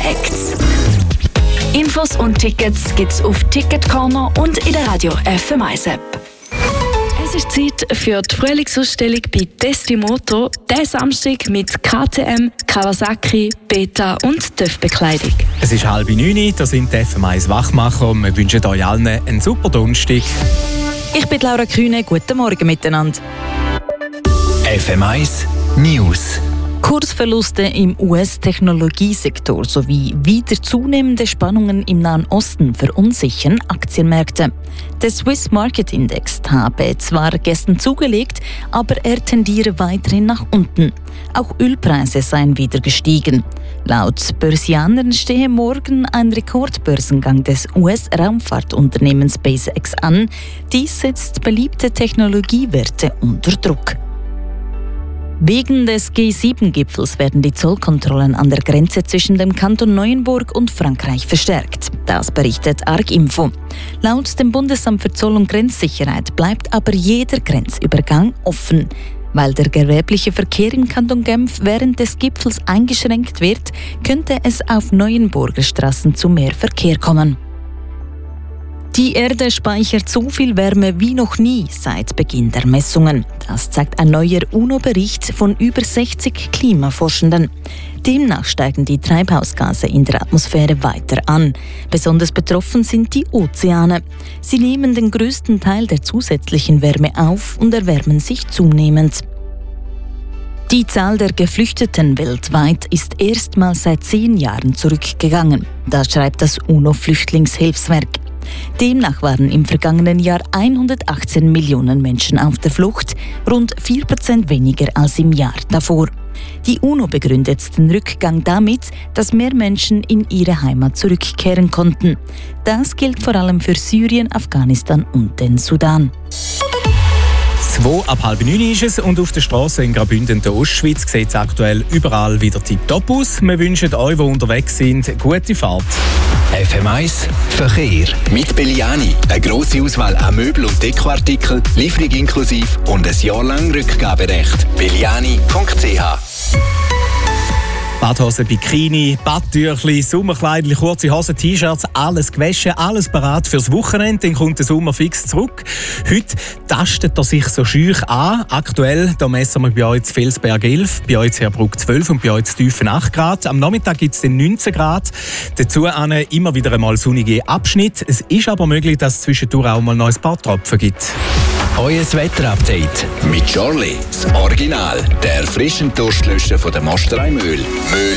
Acts. Infos und Tickets gibt's auf Ticket Corner und in der Radio FM1 App. Es ist Zeit für die Frühlingsausstellung bei Testimoto. Diesen Samstag mit KTM, Kawasaki, Beta und TÜV-Bekleidung. Es ist 8:30, da sind die FM1 Wachmacher und wir wünschen euch allen einen super Donnerstag. Ich bin Laura Kühne, guten Morgen miteinander. FM1 News. Kursverluste im US-Technologiesektor sowie wieder zunehmende Spannungen im Nahen Osten verunsichern Aktienmärkte. Der Swiss Market Index habe zwar gestern zugelegt, aber er tendiere weiterhin nach unten. Auch Ölpreise seien wieder gestiegen. Laut Börsianern stehe morgen ein Rekordbörsengang des US-Raumfahrtunternehmens SpaceX an. Dies setzt beliebte Technologiewerte unter Druck. Wegen des G7-Gipfels werden die Zollkontrollen an der Grenze zwischen dem Kanton Neuenburg und Frankreich verstärkt. Das berichtet Arginfo. Laut dem Bundesamt für Zoll- und Grenzsicherheit bleibt aber jeder Grenzübergang offen. Weil der gewerbliche Verkehr im Kanton Genf während des Gipfels eingeschränkt wird, könnte es auf Neuenburger Straßen zu mehr Verkehr kommen. Die Erde speichert so viel Wärme wie noch nie seit Beginn der Messungen. Das zeigt ein neuer UNO-Bericht von über 60 Klimaforschenden. Demnach steigen die Treibhausgase in der Atmosphäre weiter an. Besonders betroffen sind die Ozeane. Sie nehmen den größten Teil der zusätzlichen Wärme auf und erwärmen sich zunehmend. Die Zahl der Geflüchteten weltweit ist erstmals seit 10 Jahren zurückgegangen. Das schreibt das UNO-Flüchtlingshilfswerk. Demnach waren im vergangenen Jahr 118 Millionen Menschen auf der Flucht, rund 4% weniger als im Jahr davor. Die UNO begründet den Rückgang damit, dass mehr Menschen in ihre Heimat zurückkehren konnten. Das gilt vor allem für Syrien, Afghanistan und den Sudan. 8:30 ist es und auf der Straße in Graubünden der Ostschweiz sieht es aktuell überall wieder tipptopp aus. Wir wünschen euch, die unterwegs sind, gute Fahrt. FM1 Verkehr mit Belliani. Eine grosse Auswahl an Möbel- und Dekoartikeln, Lieferung inklusive und ein Jahr lang Rückgaberecht. Belliani.ch. Badhose, Bikini, Badtüchli, Sommerkleidchen, kurze Hosen, T-Shirts, alles gewaschen, alles bereit fürs Wochenende. Dann kommt der Sommer fix zurück. Heute tastet er sich so schüch an. Aktuell da messen wir bei euch in Felsberg 11, bei euch in Herbruck 12 und bei euch in Tüfen 8 Grad. Am Nachmittag gibt es 19 Grad. Dazu immer wieder einmal sonnige Abschnitt. Es ist aber möglich, dass es zwischendurch auch mal noch ein paar Tropfen gibt. Euer Wetterupdate mit Charlie, das Original, der frischen Durstlöscher von der Mosterei Mühl.